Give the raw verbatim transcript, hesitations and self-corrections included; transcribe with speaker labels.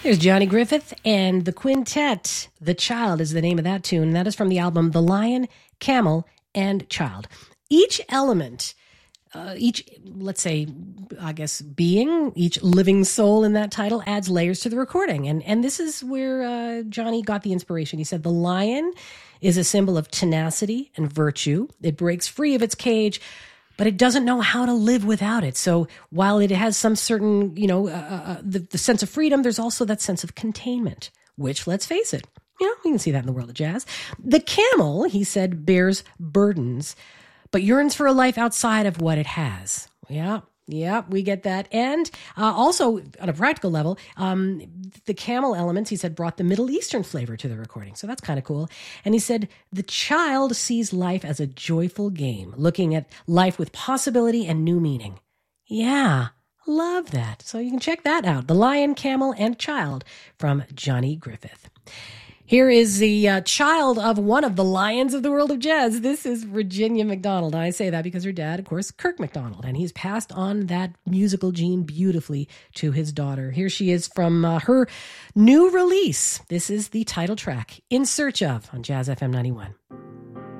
Speaker 1: There's Johnny Griffith and the Quintet. The Child is the name of that tune. That is from the album The Lion, Camel, and Child. Each element, uh, each, let's say, I guess, being, each living soul in that title adds layers to the recording. And, and this is where uh, Johnny got the inspiration. He said, the lion is a symbol of tenacity and virtue. It breaks free of its cage, but it doesn't know how to live without it. So while it has some certain, you know, uh, uh, the, the sense of freedom, there's also that sense of containment, which, let's face it, you know, we can see that in the world of jazz. The camel, he said, bears burdens, but yearns for a life outside of what it has. Yeah. Yeah, we get that. And uh, also, on a practical level, um, the camel elements, he said, brought the Middle Eastern flavor to the recording. So that's kind of cool. And he said, the child sees life as a joyful game, looking at life with possibility and new meaning. Yeah, love that. So you can check that out. The Lion, Camel, and Child from Johnny Griffith. Here is the uh, child of one of the lions of the world of jazz. This is Virginia McDonald. I say that because her dad, of course, Kirk McDonald, and he's passed on that musical gene beautifully to his daughter. Here she is from uh, her new release. This is the title track, In Search Of, on Jazz F M ninety-one.